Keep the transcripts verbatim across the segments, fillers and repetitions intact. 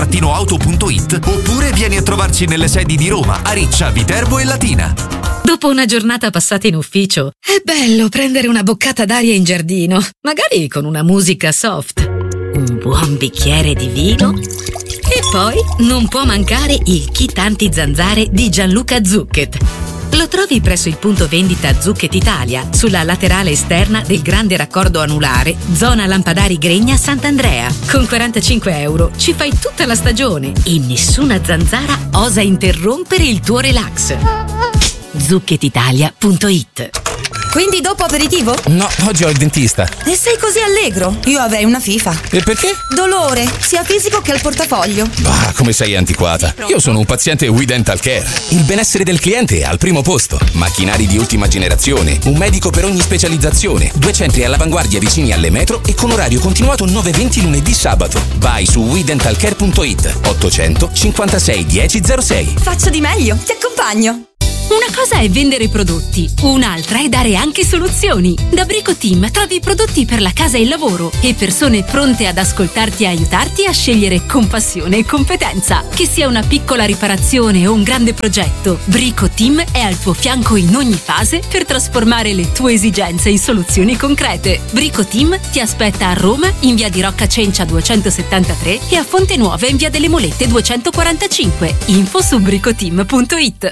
mattinoauto punto it oppure vieni a trovarci nelle sedi di Roma, Ariccia, Viterbo e Latina. Dopo una giornata passata in ufficio, è bello prendere una boccata d'aria in giardino, magari con una musica soft, un buon bicchiere di vino e poi non può mancare il kit anti-zanzare di Gianluca Zucchet. Lo trovi presso il punto vendita Zucchet Italia, sulla laterale esterna del grande raccordo anulare, zona Lampadari Gregna Sant'Andrea. Con quarantacinque euro ci fai tutta la stagione e nessuna zanzara osa interrompere il tuo relax. zucchet italia punto it. Quindi dopo aperitivo? No, oggi ho il dentista. E sei così allegro? Io avrei una FIFA. E perché? Dolore, sia fisico che al portafoglio. Bah, come sei antiquata. Io sono un paziente We Dental Care. Il benessere del cliente è al primo posto. Macchinari di ultima generazione, un medico per ogni specializzazione, due centri all'avanguardia vicini alle metro e con orario continuato nove venti lunedì sabato. Vai su we dental care punto it. ottocento cinquantasei dieci zero sei. Faccio di meglio, ti accompagno. Una cosa è vendere prodotti, un'altra è dare anche soluzioni. Da Brico Team trovi prodotti per la casa e il lavoro e persone pronte ad ascoltarti e aiutarti a scegliere con passione e competenza. Che sia una piccola riparazione o un grande progetto, Brico Team è al tuo fianco in ogni fase per trasformare le tue esigenze in soluzioni concrete. Brico Team ti aspetta a Roma in via di Rocca Cencia duecentosettantatré e a Fonte Nuova in via delle Molette duecentoquarantacinque. Info su bricoteam punto it.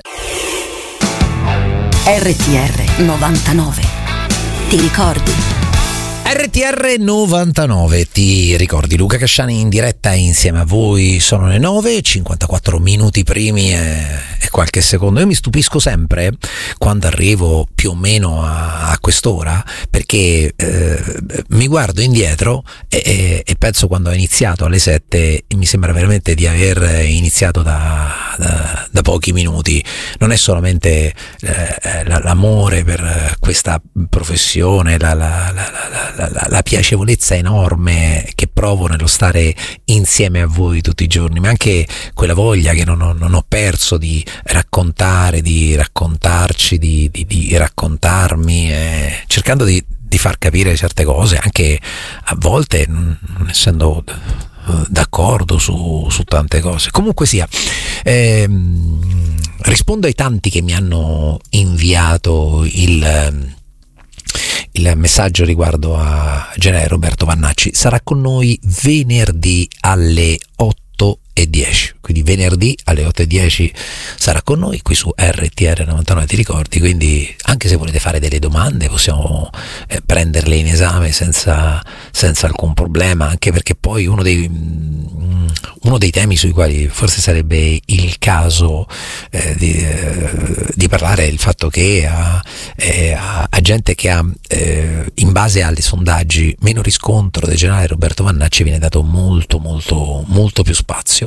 R T R novantanove. Ti ricordi? R T R novantanove, ti ricordi? Luca Casciani in diretta insieme a voi. Sono le nove, cinquantaquattro minuti primi e, e qualche secondo. Io mi stupisco sempre quando arrivo più o meno a, a quest'ora, perché eh, mi guardo indietro e, e, e penso quando ho iniziato alle sette e mi sembra veramente di aver iniziato da, da, da pochi minuti. Non è solamente eh, l'amore per questa professione, la, la, la, la La, la, la piacevolezza enorme che provo nello stare insieme a voi tutti i giorni, ma anche quella voglia che non ho, non ho perso di raccontare, di raccontarci, di, di, di raccontarmi, eh, cercando di, di far capire certe cose, anche a volte non essendo d'accordo su, su tante cose. Comunque sia, ehm, rispondo ai tanti che mi hanno inviato il il messaggio riguardo a Genere. Roberto Vannacci sarà con noi venerdì alle otto e dieci, quindi venerdì alle otto e dieci sarà con noi qui su R T R novantanove, ti ricordi? Quindi anche se volete fare delle domande possiamo eh, prenderle in esame senza, senza alcun problema, anche perché poi uno dei mm, uno dei temi sui quali forse sarebbe il caso eh, di, eh, di parlare è il fatto che a, eh, a, a gente che ha eh, in base agli sondaggi meno riscontro del generale Roberto Vannacci viene dato molto molto molto più spazio.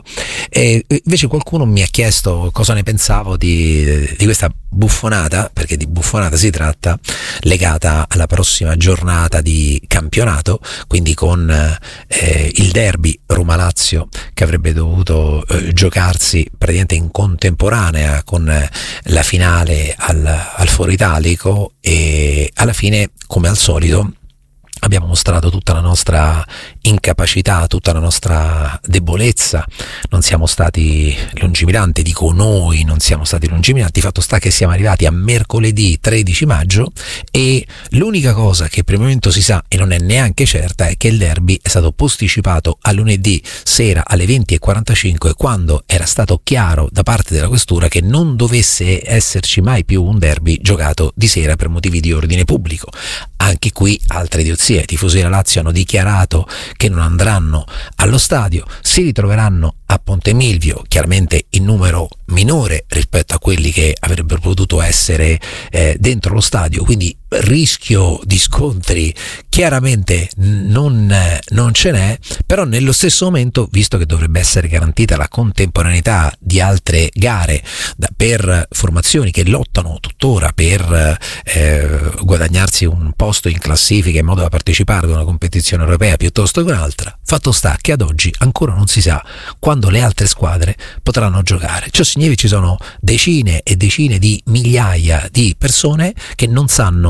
E invece qualcuno mi ha chiesto cosa ne pensavo di, di questa buffonata, perché di buffonata si tratta, legata alla prossima giornata di campionato, quindi con eh, il derby Roma-Lazio che avrebbe dovuto eh, giocarsi praticamente in contemporanea con eh, la finale al, al Foro Italico, e alla fine, come al solito, abbiamo mostrato tutta la nostra incapacità, tutta la nostra debolezza, non siamo stati lungimiranti, dico noi non siamo stati lungimiranti. Fatto sta che siamo arrivati a mercoledì tredici maggio e l'unica cosa che per il momento si sa, e non è neanche certa, è che il derby è stato posticipato a lunedì sera alle venti e quarantacinque, quando era stato chiaro da parte della questura che non dovesse esserci mai più un derby giocato di sera per motivi di ordine pubblico. Anche qui altre idiozie, i tifosi della Lazio hanno dichiarato che non andranno allo stadio, si ritroveranno a Ponte Milvio, chiaramente in numero minore rispetto a quelli che avrebbero potuto essere eh, dentro lo stadio, quindi rischio di scontri chiaramente non, non ce n'è, però nello stesso momento, visto che dovrebbe essere garantita la contemporaneità di altre gare da, per formazioni che lottano tuttora per eh, guadagnarsi un posto in classifica in modo da partecipare ad una competizione europea piuttosto che un'altra, fatto sta che ad oggi ancora non si sa quando le altre squadre potranno giocare. Ciò significa che ci sono decine e decine di migliaia di persone che non sanno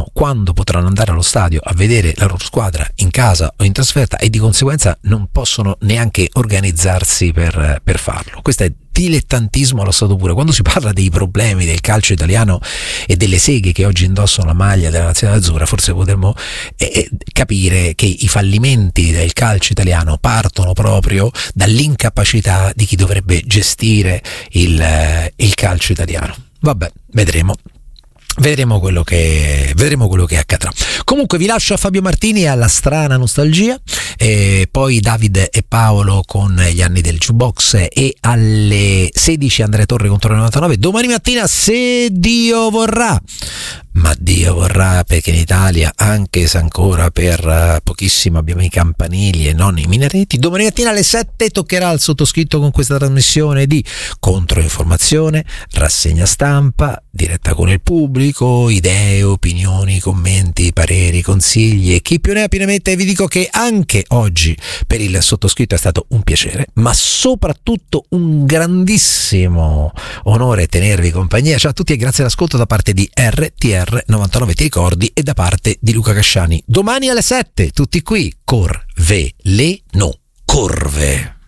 quando potranno andare allo stadio a vedere la loro squadra in casa o in trasferta, e di conseguenza non possono neanche organizzarsi per, per farlo. Questo è dilettantismo allo stato puro. Quando si parla dei problemi del calcio italiano e delle seghe che oggi indossano la maglia della nazionale azzurra, forse potremmo eh, capire che i fallimenti del calcio italiano partono proprio dall'incapacità di chi dovrebbe gestire il, eh, il calcio italiano. Vabbè, vedremo. Vedremo quello che vedremo quello che accadrà. Comunque vi lascio a Fabio Martini e alla strana nostalgia, e poi Davide e Paolo con gli anni del jukebox, e alle sedici Andrea Torre contro il novantanove. Domani mattina, se Dio vorrà, ma Dio vorrà, perché in Italia, anche se ancora per pochissimo abbiamo i campanili e non i minareti, domani mattina alle sette toccherà al sottoscritto con questa trasmissione di controinformazione, rassegna stampa, diretta con il pubblico, idee, opinioni, commenti, pareri, consigli e chi più ne ha più ne mette. E vi dico che anche oggi per il sottoscritto è stato un piacere, ma soprattutto un grandissimo onore tenervi compagnia. Ciao a tutti e grazie all'ascolto da parte di R T R novantanove Ti ricordi e da parte di Luca Casciani. Domani alle sette tutti qui, Corveleno Corve.